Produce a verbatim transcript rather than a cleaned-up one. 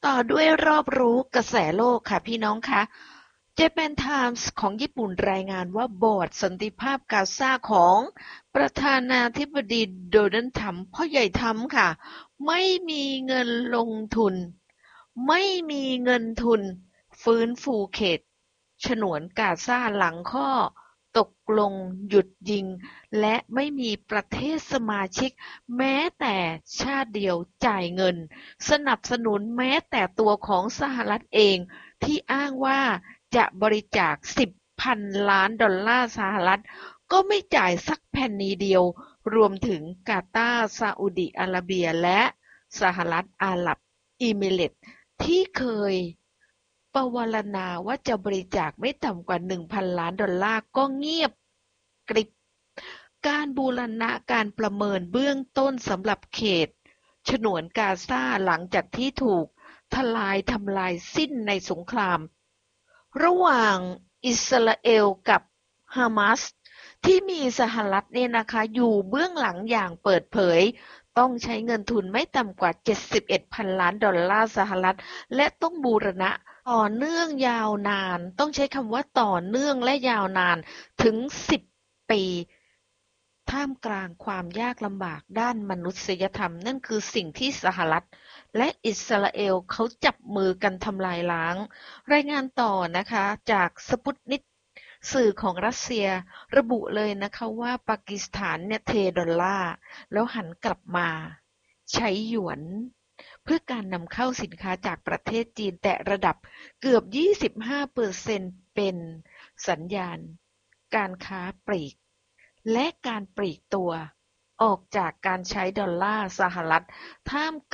ต่อด้วยรอบรู้กระแสโลกค่ะพี่น้องคะ Japan Times ของญี่ปุ่นรายงานว่าบอร์ดสันติภาพกาซาของประธานาธิบดีโดนัลด์ทรัมป์พ่อใหญ่ทรัมป์ค่ะไม่มีเงินลงทุนไม่มีเงินทุนฟื้นฟูเขตฉนวนกาซาหลังข้อตกลงหยุดยิงและไม่มีประเทศสมาชิกแม้แต่ชาติเดียวจ่ายเงินสนับสนุนแม้แต่ตัวของสหรัฐเองที่อ้างว่าจะบริจาค สิบพัน ล้านดอลลาร์สหรัฐก็ไม่จ่ายสักแผ่นเดียวรวมถึงกาตาร์ ซาอุดิอาระเบียและสหรัฐอาหรับเอมิเรตส์ที่เคยประวารณาว่าจะบริจาคไม่ต่ำกว่า หนึ่งพัน ล้านดอลลาร์ก็เงียบกริบการบูรณะการประเมินเบื้องต้นสำหรับเขตฉนวนกาซาหลังจากที่ถูกทลายทำลายสิ้นในสงครามระหว่างอิสราเอลกับฮามาสที่มีสหรัฐเนี่ยนะคะอยู่เบื้องหลังอย่างเปิดเผยต้องใช้เงินทุนไม่ต่ำกว่า เจ็ดสิบเอ็ดพัน ล้านดอลลาร์สหรัฐและต้องบูรณะต่อเนื่องยาวนานต้องใช้คำว่าต่อเนื่องและยาวนานถึง สิบ ปีท่ามกลางความยากลำบากด้านมนุษยธรรมนั่นคือสิ่งที่สหรัฐและอิสราเอลเขาจับมือกันทำลายล้างรายงานต่อนะคะจากสปุตนิกสื่อของรัสเซียระบุเลยนะคะว่าปากีสถานเนี่ยเทดอลลาร์แล้วหันกลับมาใช้หยวนเพื่อการนำเข้าสินค้าจากประเทศจีนแต่ระดับเกือบ ยี่สิบห้าเปอร์เซ็นต์ เป็นสัญญาณการค้าปลีกและการปลีกตัวออกจากการใช้ดอลลาร์สหรัฐท่าม